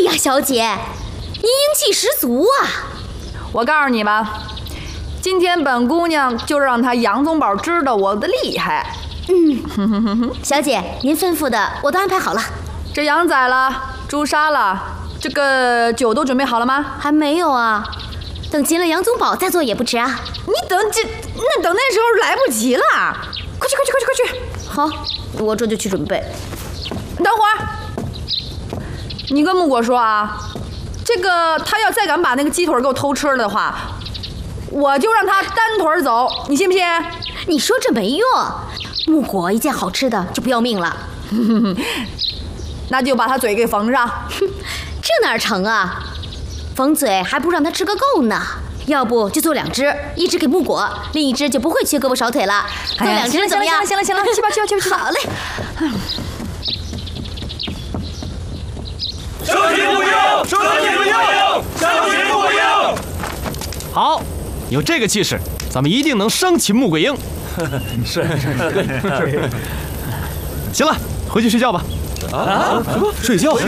呀，小姐，您英气十足啊！ 我告诉你吧，今天本姑娘就让他杨宗保知道我的厉害。 小姐，您吩咐的我都安排好了。 这羊宰了，猪杀了，这个酒都准备好了吗？ 还没有啊，等擒了杨宗保再做也不迟啊。 你等那时候来不及了，快去！ 好，我这就去准备。 等会儿，你跟木果说啊，这个他要再敢把那个鸡腿给我偷吃了的话，我就让他单腿走，你信不信？ 你说这没用，木果一见好吃的就不要命了。 那就把他嘴给缝上。 这哪成啊？缝嘴还不让他吃个够呢。要不就做2只，一只给木果，另一只就不会缺胳膊少腿了。做2只怎么样？ 行了，去吧。 好嘞。 生擒木鹰！ 好，有这个气势，咱们一定能生擒穆桂英。 是。 行了，回去睡觉吧。 啊？ 睡觉了？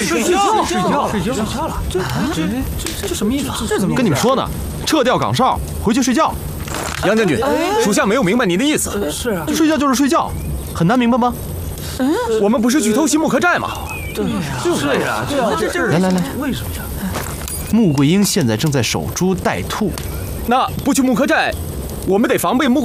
这什么意思？这怎么跟你们说呢？撤掉岗哨，回去睡觉。 杨将军，属下没有明白您的意思。 是啊， 睡觉就是睡觉，很难明白吗？ 我们不是去偷袭木刻寨吗？ 对呀， 来， 为什么呀？ 穆桂英现在正在守株待兔。 那不去木刻寨，我们得防备木。